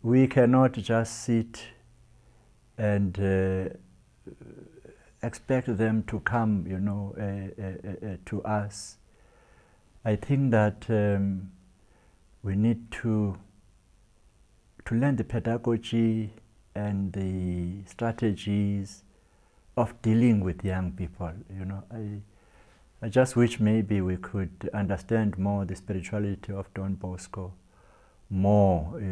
we cannot just sit and expect them to come, to us. I think that we need to learn the pedagogy and the strategies of dealing with young people. I just wish maybe we could understand more the spirituality of Don Bosco more.